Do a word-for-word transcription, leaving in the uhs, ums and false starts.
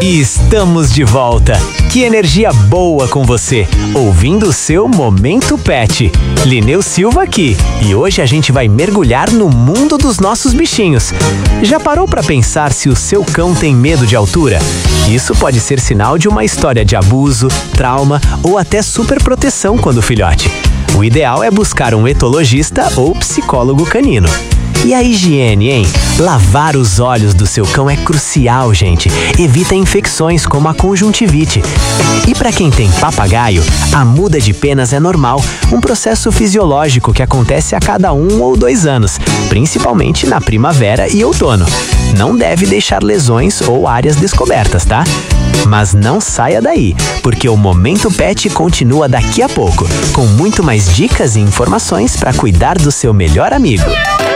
E estamos de volta. Que energia boa com você, ouvindo o seu Momento Pet. Lineu Silva aqui, e hoje a gente vai mergulhar no mundo dos nossos bichinhos. Já parou para pensar se o seu cão tem medo de altura? Isso pode ser sinal de uma história de abuso, trauma ou até superproteção quando filhote. O ideal é buscar um etologista ou psicólogo canino. E a higiene, hein? Lavar os olhos do seu cão é crucial, gente. Evita infecções como a conjuntivite. E para quem tem papagaio, a muda de penas é normal, um processo fisiológico que acontece a cada um ou dois anos, principalmente na primavera e outono. Não deve deixar lesões ou áreas descobertas, tá? Mas não saia daí, porque o Momento Pet continua daqui a pouco, com muito mais dicas e informações para cuidar do seu melhor amigo.